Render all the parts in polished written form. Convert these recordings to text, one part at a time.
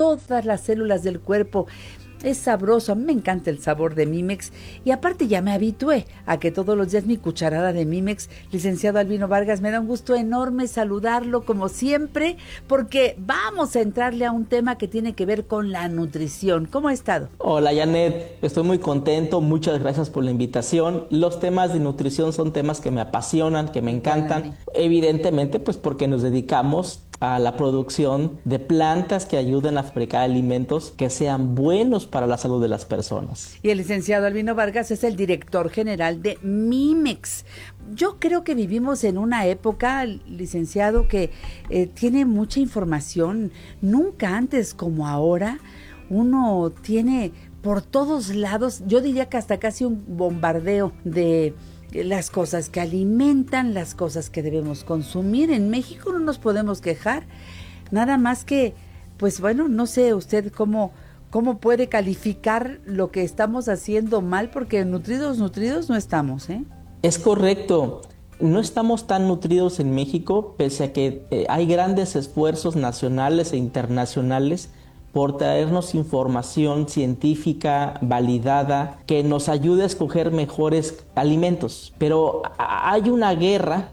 todas las células del cuerpo. Es sabroso, a mí me encanta el sabor de Mimex y aparte ya me habitué a que todos los días mi cucharada de Mimex. Licenciado Albino Vargas, me da un gusto enorme saludarlo como siempre, porque vamos a entrarle a un tema que tiene que ver con la nutrición. ¿Cómo ha estado? Hola Janet, estoy muy contento, muchas gracias por la invitación. Los temas de nutrición son temas que me apasionan, que me encantan, evidentemente pues porque nos dedicamos a la producción de plantas que ayuden a fabricar alimentos que sean buenos para la salud de las personas. Y el licenciado Albino Vargas es el director general de Mimex. Yo creo que vivimos en una época, licenciado, que tiene mucha información. Nunca antes como ahora uno tiene por todos lados, yo diría que hasta casi un bombardeo de las cosas que alimentan, las cosas que debemos consumir. En México no nos podemos quejar, nada más que, pues bueno, no sé usted cómo puede calificar lo que estamos haciendo mal, porque nutridos no estamos, ¿eh? Es correcto, no estamos tan nutridos en México, pese a que hay grandes esfuerzos nacionales e internacionales por traernos información científica validada que nos ayude a escoger mejores alimentos. Pero hay una guerra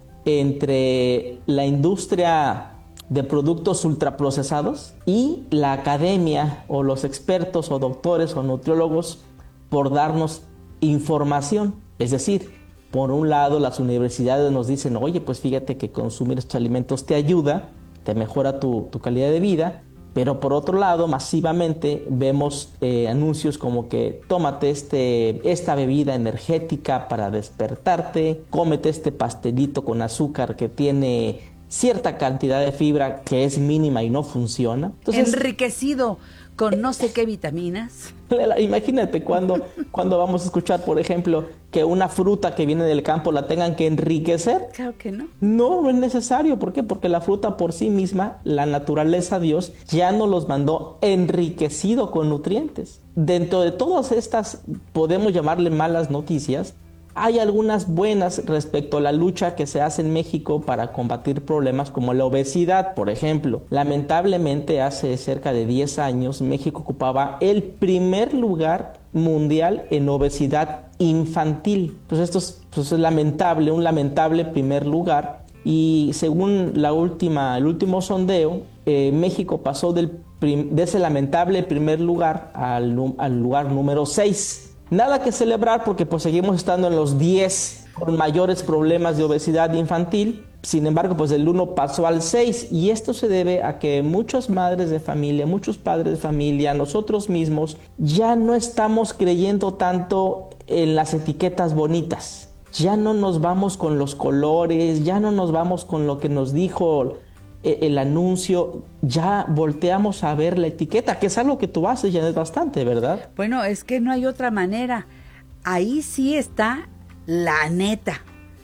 entre la industria de productos ultraprocesados y la academia o los expertos o doctores o nutriólogos por darnos información. Es decir, por un lado las universidades nos dicen, oye, pues fíjate que consumir estos alimentos te ayuda, te mejora tu calidad de vida. Pero por otro lado, masivamente vemos anuncios como que tómate esta bebida energética para despertarte, cómete este pastelito con azúcar que tiene cierta cantidad de fibra que es mínima y no funciona. Entonces, enriquecido con no sé qué vitaminas. Imagínate cuando vamos a escuchar, por ejemplo, que una fruta que viene del campo la tengan que enriquecer. Claro que no. No es necesario. ¿Por qué? Porque la fruta por sí misma, la naturaleza, Dios, ya nos los mandó enriquecido con nutrientes. Dentro de todas estas, podemos llamarle malas noticias, hay algunas buenas respecto a la lucha que se hace en México para combatir problemas como la obesidad, por ejemplo. Lamentablemente, hace cerca de 10 años, México ocupaba el primer lugar mundial en obesidad infantil. Entonces esto es lamentable, un lamentable primer lugar. Y según el último sondeo, México pasó de ese lamentable primer lugar al lugar número 6. Nada que celebrar porque pues seguimos estando en los 10 con mayores problemas de obesidad infantil. Sin embargo, pues del 1 pasó al 6 y esto se debe a que muchas madres de familia, muchos padres de familia, nosotros mismos ya no estamos creyendo tanto en las etiquetas bonitas. Ya no nos vamos con los colores, ya no nos vamos con lo que nos dijo el anuncio, ya volteamos a ver la etiqueta, que es algo que tú haces ya es bastante, ¿verdad? Bueno, es que no hay otra manera. Ahí sí está la neta.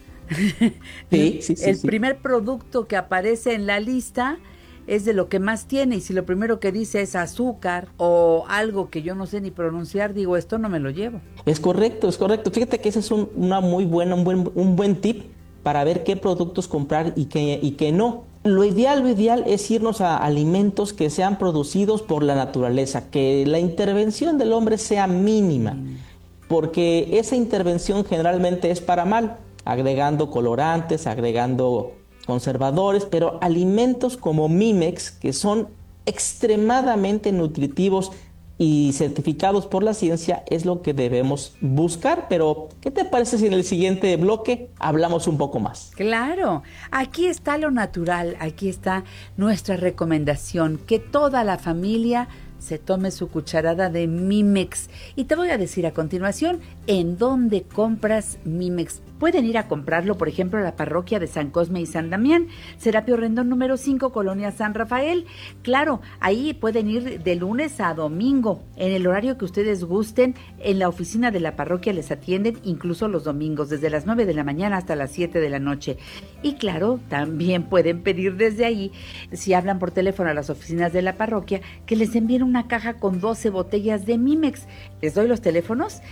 Sí. El primer producto que aparece en la lista es de lo que más tiene, y si lo primero que dice es azúcar o algo que yo no sé ni pronunciar, digo, esto no me lo llevo. Es correcto. Fíjate que ese es un buen tip para ver qué productos comprar y qué no. Lo ideal es irnos a alimentos que sean producidos por la naturaleza, que la intervención del hombre sea mínima, porque esa intervención generalmente es para mal, agregando colorantes, agregando conservadores, pero alimentos como Mimex, que son extremadamente nutritivos y certificados por la ciencia, es lo que debemos buscar. Pero, ¿qué te parece si en el siguiente bloque hablamos un poco más? Claro, aquí está lo natural, aquí está nuestra recomendación, que toda la familia se tome su cucharada de Mimex. Y te voy a decir a continuación en dónde compras Mimex. Pueden ir a comprarlo, por ejemplo, a la parroquia de San Cosme y San Damián, Serapio Rendón número 5, Colonia San Rafael. Claro, ahí pueden ir de lunes a domingo, en el horario que ustedes gusten. En la oficina de la parroquia les atienden incluso los domingos, desde las 9 de la mañana hasta las 7 de la noche. Y claro, también pueden pedir desde ahí, si hablan por teléfono a las oficinas de la parroquia, que les envíen una caja con 12 botellas de Mimex. Les doy los teléfonos: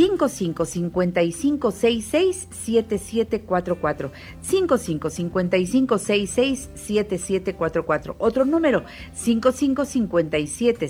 5555667744, 5555667744. Otro número: 5557